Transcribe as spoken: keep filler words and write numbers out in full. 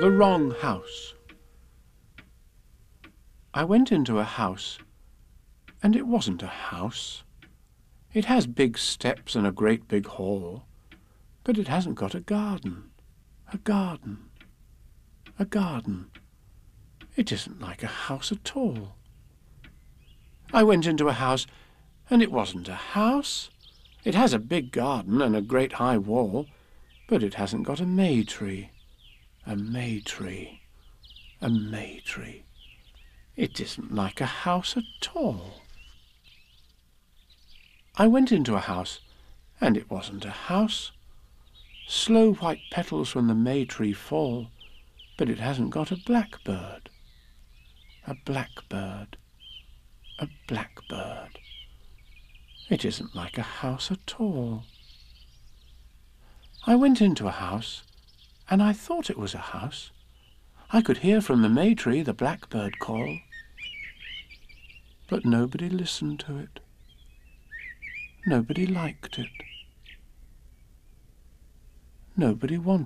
The wrong house. I went into a house, and it wasn't a house. It has big steps and a great big hall, but it hasn't got a garden. A garden. A garden. It isn't like a house at all. I went into a house, and it wasn't a house. It has a big garden and a great high wall, but it hasn't got a may tree. A may tree. A may tree. It isn't like a house at all. I went into a house, and it wasn't a house. Slow white petals from the may tree fall, but it hasn't got a blackbird. A blackbird. A blackbird. It isn't like a house at all. I went into a house, and I thought it was a house. I could hear from the may tree the blackbird call, but nobody listened to it. Nobody liked it. Nobody wanted